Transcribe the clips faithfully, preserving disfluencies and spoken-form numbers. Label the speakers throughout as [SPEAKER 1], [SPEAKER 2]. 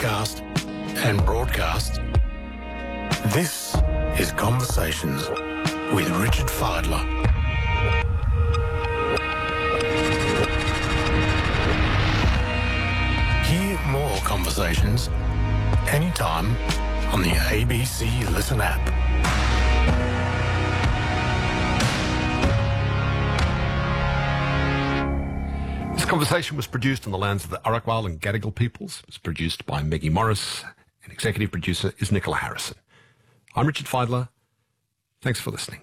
[SPEAKER 1] podcast and broadcast. This is Conversations with Richard Fidler. Hear more conversations anytime on the A B C Listen app.
[SPEAKER 2] This conversation was produced on the lands of the Arakwal and Gadigal peoples. It was produced by Maggie Morris, and executive producer is Nicola Harrison. I'm Richard Fidler. Thanks for listening.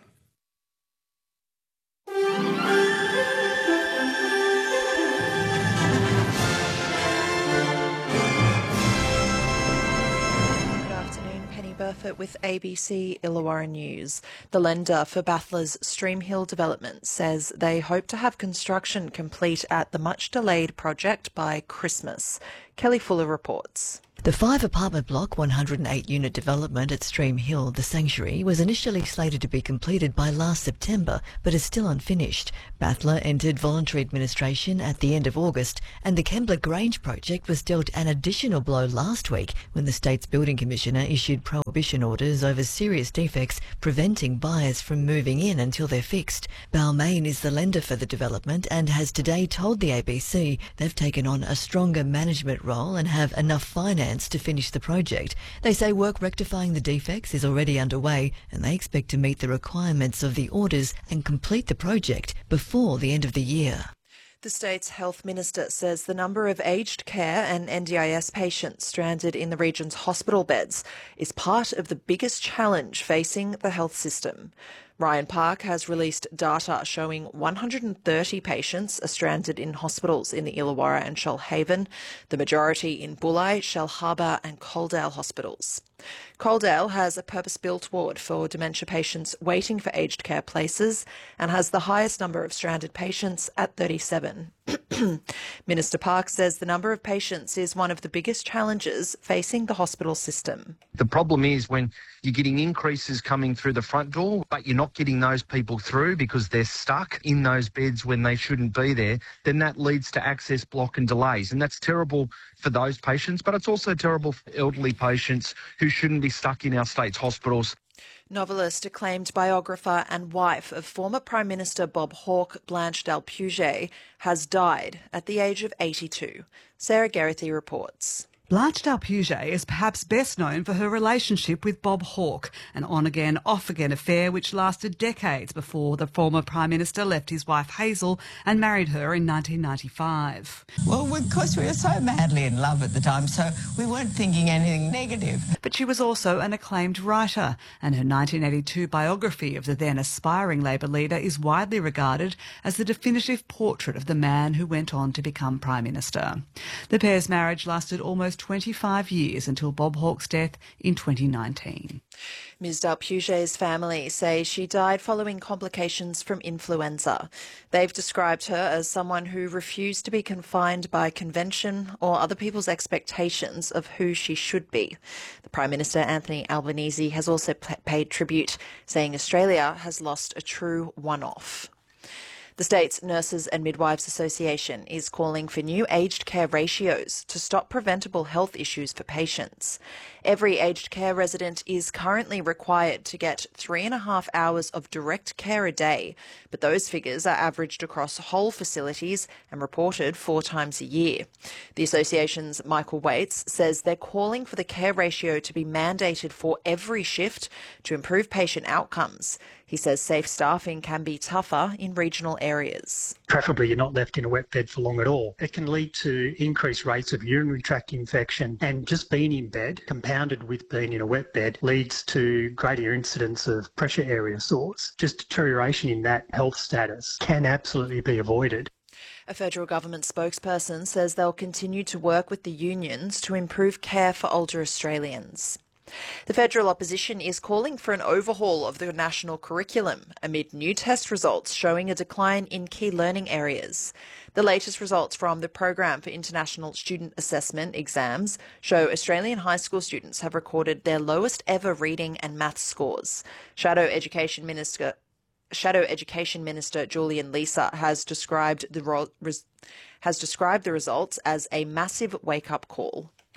[SPEAKER 3] Burford with A B C Illawarra News. The lender for Battler's Stream Hill development says they hope to have construction complete at the much-delayed project by Christmas. Kelly Fuller reports.
[SPEAKER 4] The five-apartment block, one hundred eight unit development at Stream Hill, the Sanctuary, was initially slated to be completed by last September, but is still unfinished. Battler entered voluntary administration at the end of August, and the Kembla Grange project was dealt an additional blow last week when the state's building commissioner issued prohibition orders over serious defects preventing buyers from moving in until they're fixed. Balmain is the lender for the development and has today told the A B C they've taken on a stronger management role and have enough finance to finish the project. They say work rectifying the defects is already underway and they expect to meet the requirements of the orders and complete the project before the end of the year.
[SPEAKER 3] The state's health minister says the number of aged care and N D I S patients stranded in the region's hospital beds is part of the biggest challenge facing the health system. Ryan Park has released data showing one hundred thirty patients are stranded in hospitals in the Illawarra and Shoalhaven, the majority in Bulli, Shellharbour and Coaldale hospitals. Coaldale has a purpose-built ward for dementia patients waiting for aged care places and has the highest number of stranded patients at thirty-seven. Minister Park says the number of patients is one of the biggest challenges facing the hospital system.
[SPEAKER 5] The problem is when you're getting increases coming through the front door, but you're not getting those people through because they're stuck in those beds when they shouldn't be there, then that leads to access block and delays. And that's terrible for those patients, but it's also terrible for elderly patients who shouldn't be stuck in our state's hospitals.
[SPEAKER 3] Novelist, acclaimed biographer and wife of former Prime Minister Bob Hawke, Blanche Dalpuget, has died at the age of eighty-two. Sarah Geraghty reports.
[SPEAKER 6] Blanche Dalpuget is perhaps best known for her relationship with Bob Hawke, an on-again, off-again affair which lasted decades before the former Prime Minister left his wife Hazel and married her in nineteen ninety-five.
[SPEAKER 7] Well, of course, we were so madly in love at the time, so we weren't thinking anything negative.
[SPEAKER 6] But she was also an acclaimed writer, and her nineteen eighty-two biography of the then aspiring Labor leader is widely regarded as the definitive portrait of the man who went on to become Prime Minister. The pair's marriage lasted almost twenty-five years until Bob Hawke's death in twenty nineteen.
[SPEAKER 3] Miz Dalpuget's family say she died following complications from influenza. They've described her as someone who refused to be confined by convention or other people's expectations of who she should be. The Prime Minister, Anthony Albanese, has also paid tribute, saying Australia has lost a true one-off. The state's Nurses and Midwives Association is calling for new aged care ratios to stop preventable health issues for patients. Every aged care resident is currently required to get three and a half hours of direct care a day, but those figures are averaged across whole facilities and reported four times a year. The association's Michael Waits says they're calling for the care ratio to be mandated for every shift to improve patient outcomes. He says safe staffing can be tougher in regional areas.
[SPEAKER 8] Preferably you're not left in a wet bed for long at all. It can lead to increased rates of urinary tract infection, and just being in bed, compounded with being in a wet bed, leads to greater incidence of pressure area sores. Just deterioration in that health status can absolutely be avoided.
[SPEAKER 3] A federal government spokesperson says they'll continue to work with the unions to improve care for older Australians. The federal opposition is calling for an overhaul of the national curriculum amid new test results showing a decline in key learning areas. The latest results from the Program for International Student Assessment exams show Australian high school students have recorded their lowest ever reading and maths scores. Shadow Education Minister Shadow Education Minister Julian Leeser has described the ro- res- has described the results as a massive wake-up call.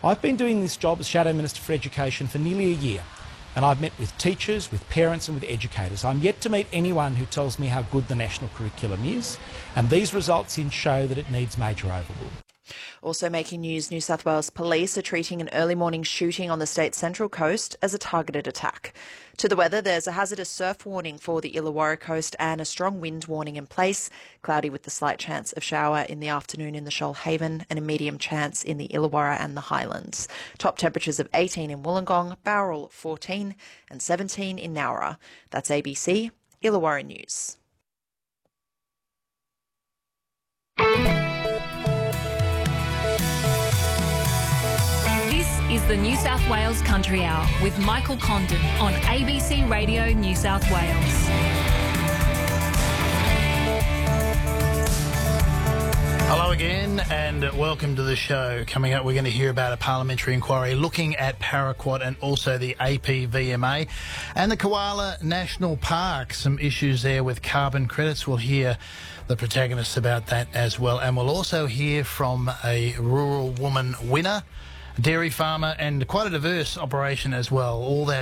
[SPEAKER 9] I've been doing this job as Shadow Minister for Education for nearly a year, and I've met with teachers, with parents and with educators. I'm yet to meet anyone who tells me how good the national curriculum is, and these results in show that it needs major overhaul.
[SPEAKER 3] Also making news, New South Wales Police are treating an early morning shooting on the state's central coast as a targeted attack. To the weather, there's a hazardous surf warning for the Illawarra coast and a strong wind warning in place. Cloudy with the slight chance of shower in the afternoon in the Shoalhaven and a medium chance in the Illawarra and the Highlands. Top temperatures of eighteen in Wollongong, Bowral fourteen and seventeen in Nowra. That's A B C Illawarra News.
[SPEAKER 10] This is the New South Wales Country Hour with Michael Condon on A B C Radio New South Wales.
[SPEAKER 11] Hello again and welcome to the show. Coming up, we're going to hear about a parliamentary inquiry looking at Paraquat and also the A P V M A and the Koala National Park. Some issues there with carbon credits. We'll hear the protagonists about that as well. And we'll also hear from a rural woman winner, dairy farmer and quite a diverse operation as well. All that